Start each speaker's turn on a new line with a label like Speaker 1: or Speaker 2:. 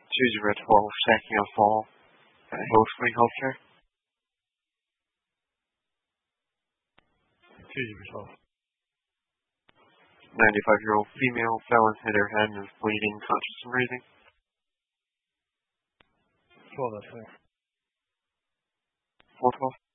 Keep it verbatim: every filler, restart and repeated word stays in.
Speaker 1: two zero twelve, checking a fall.
Speaker 2: Okay.
Speaker 1: Mostly healthcare.
Speaker 2: two zero twelve.
Speaker 1: ninety-five-year-old female fell and hit her head and is bleeding, conscious and breathing.
Speaker 2: twelve, that's fair.
Speaker 1: four twelve.